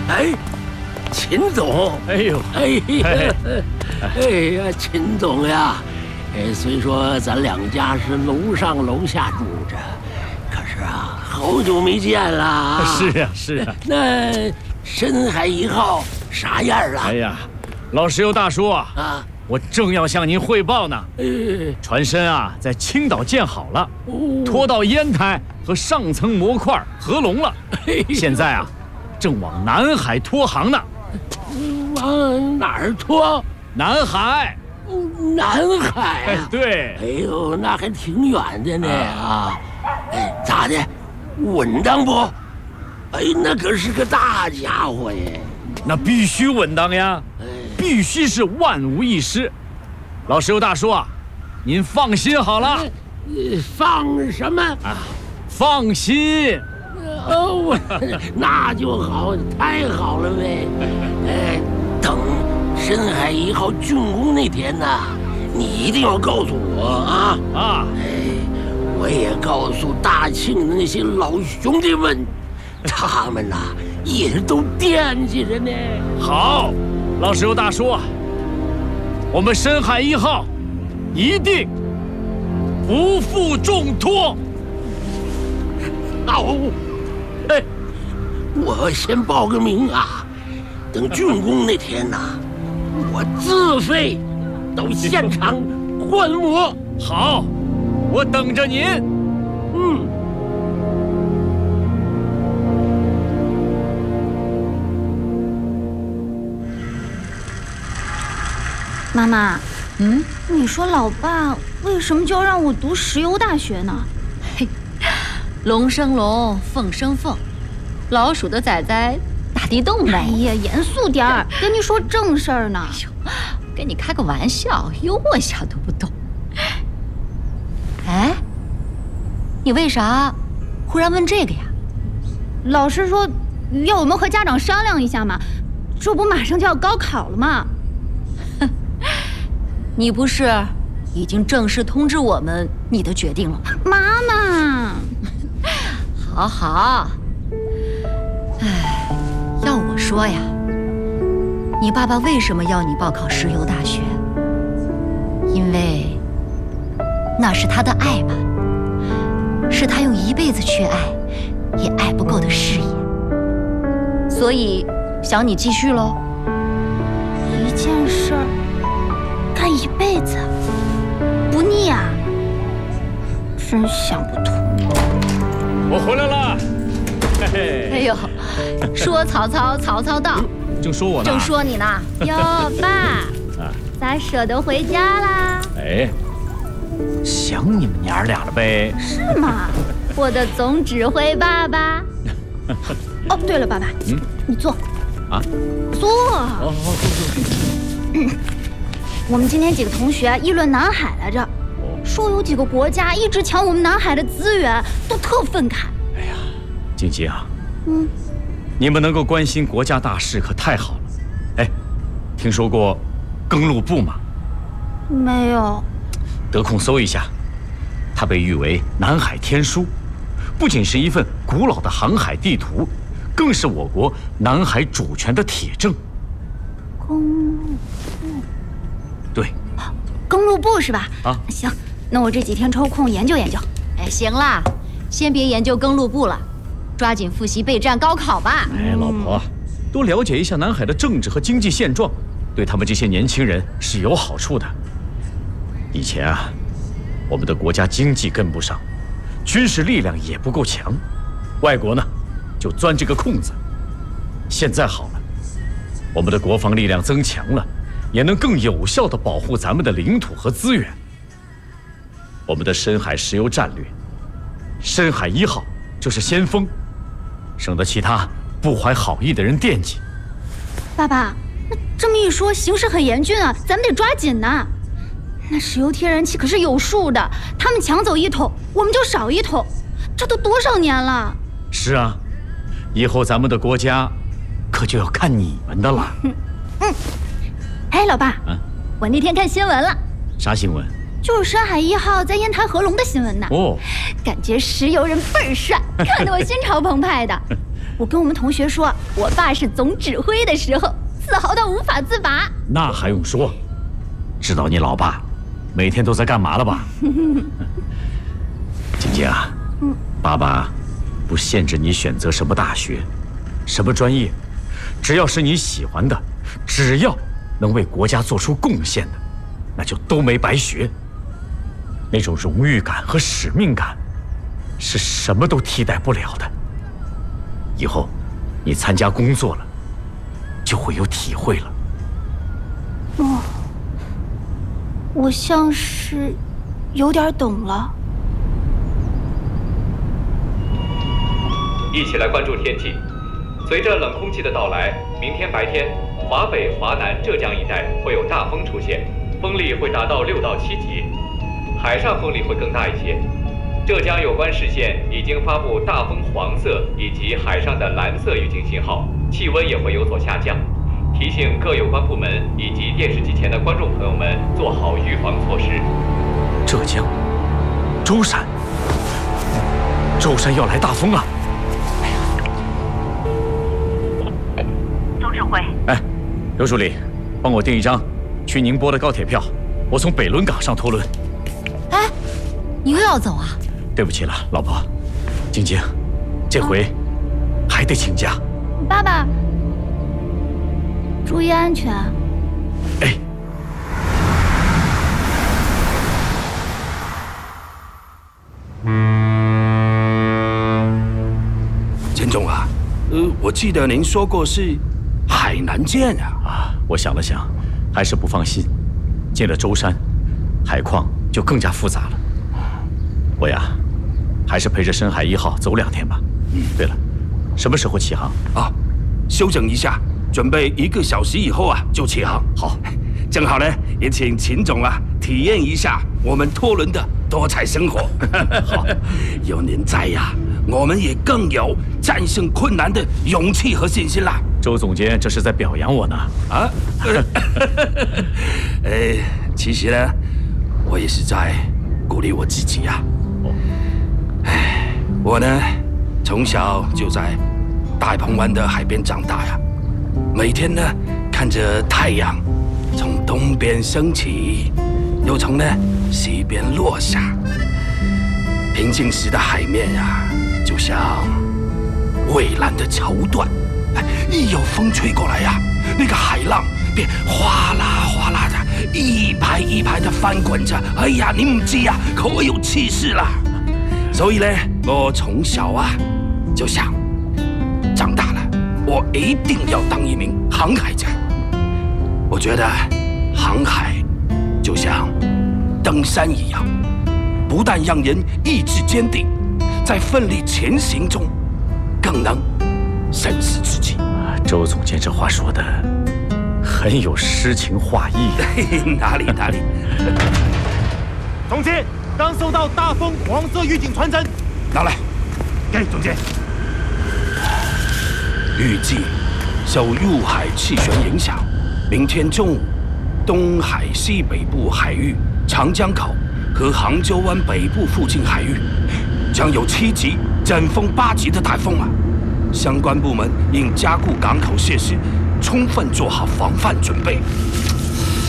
哎，秦总， 哎呦， 哎呀，秦总呀，虽说咱两家是楼上楼下住着，可是啊，好久没见了。 是啊。 那深海1号啥样了？ 哎呀，老石油大叔啊，我正要向您汇报呢。船身啊，在青岛建好了，拖到烟台和上层模块合拢了，现在啊，正往南海拖航呢。 往哪儿拖？ 南海。 南海啊？ 对。 哎呦，那还挺远的呢啊！咋的？稳当不？哎，那可是个大家伙耶！ 那必须稳当呀，必须是万无一失。老石油大叔啊，您放心好了。 放什么啊？放心。 那就好，太好了呗。等深海1号竣工那天呢，你一定要告诉我啊！我也告诉大庆的那些老兄弟们，他们呐也都惦记着呢。 好，老石油大叔啊，我们深海1号一定不负重托。 好，我先报个名啊，等竣工那天呐，我自费到现场观摩。 好，我等着您。 妈妈，你说老爸为什么就要让我读石油大学呢？ 嘿，龙生龙，凤生凤，老鼠的崽崽打地洞呗。 哎呀，严肃点儿，跟你说正事儿呢。 哎呦，跟你开个玩笑，幽默一下都不懂。哎，你为啥忽然问这个呀？ 老师说要我们和家长商量一下嘛，这不马上就要高考了吗？ 你不是已经正式通知我们你的决定了吗？ 妈妈， 好好。哎，要我说呀，你爸爸为什么要你报考石油大学？因为那是他的爱吧，是他用一辈子去爱也爱不够的事业，所以想你继续喽。 一件事儿干一辈子，不腻啊？真想不通。 我回来了。嘿嘿。 哎呦，说曹操，曹操到。 正说我呢。 正说你呢。 哟，爸，咋舍得回家啦？ 哎，想你们娘俩了呗？ 是吗？我的总指挥爸爸。哦，对了，爸爸，你坐。 啊？ 坐。我们今天几个同学议论南海来着，说有几个国家一直抢我们南海的资源，都特愤慨。 哎呀，静静啊，你们能够关心国家大事可太好了。哎，听说过更路部吗？ 没有。 得空搜一下，它被誉为南海天书，不仅是一份古老的航海地图，更是我国南海主权的铁证。 公路部。 对， 公路部是吧？ 啊， 行，那我这几天抽空研究研究。 哎，行啦，先别研究更路部了，抓紧复习备战高考吧。 哎，老婆，多了解一下南海的政治和经济现状，对他们这些年轻人是有好处的。以前啊，我们的国家经济跟不上，军事力量也不够强，外国呢就钻这个空子。现在好了，我们的国防力量增强了，也能更有效地保护咱们的领土和资源。我们的深海石油战略，深海1号就是先锋，省得其他不怀好意的人惦记。 爸爸，那这么一说，形势很严峻啊，咱们得抓紧呐。那石油天然气可是有数的，他们抢走1桶，我们就少1桶，这都多少年了？ 是啊，以后咱们的国家可就要看你们的了。 哎，老爸，我那天看新闻了。 啥新闻？ 就是深海1号在烟台合龙的新闻呢。 哦， 感觉石油人倍儿帅，看得我心潮澎湃的。 我跟我们同学说，我爸是总指挥的时候，自豪到无法自拔。 那还用说？知道你老爸每天都在干嘛了吧？晶晶啊，爸爸不限制你选择什么大学，什么专业，只要是你喜欢的，只要能为国家做出贡献的，那就都没白学。那种荣誉感和使命感，是什么都替代不了的。以后你参加工作了，就会有体会了。 哦，我像是有点懂了。 一起来关注天气。随着冷空气的到来，明天白天，华北、华南、浙江一带会有大风出现，风力会达到6到7级，海上风力会更大一些。浙江有关市县已经发布大风黄色以及海上的蓝色预警信号，气温也会有所下降，提醒各有关部门以及电视机前的观众朋友们做好预防措施。 浙江，舟山要来大风了！ 总指挥， 哎，刘助理，帮我订一张去宁波的高铁票，我从北仑港上拖轮。 哎，你又要走啊？ 对不起了，老婆。晶晶，这回还得请假。 爸爸，注意安全。 哎。 陈总啊，我记得您说过是海南舰啊。 我想了想，还是不放心。进了舟山，海况就更加复杂了。我呀，还是陪着深海1号走2天吧。对了，什么时候起航？ 啊，休整一下，准备1个小时以后啊就起航。 好， 正好呢，也请秦总啊体验一下我们拖轮的多彩生活。好，有您在呀，我们也更有战胜困难的勇气和信心啦。 周总监这是在表扬我呢。啊？ 其实呢，我也是在鼓励我自己呀。我呢，从小就在大鹏湾的海边长大呀，每天呢看着太阳从东边升起，又从西边落下。平静时的海面呀，就像蔚蓝的绸缎，一有风吹过来呀，那个海浪便哗啦哗啦的，一排一排的翻滚着。哎呀，你唔知呀，可有气势啦！所以呢，我从小啊就想，长大了我一定要当一名航海家。我觉得航海就像登山一样，不但让人意志坚定，在奋力前行中更能审视自己。 周总监这话说的很有诗情画意。 哪里？ 总监，刚收到大风黄色预警传真， 拿来。 给总监。 预计受入海气旋影响，明天中午，东海西北部海域、长江口和杭州湾北部附近海域将有7级、阵风8级的台风啊！相关部门应加固港口设施，充分做好防范准备。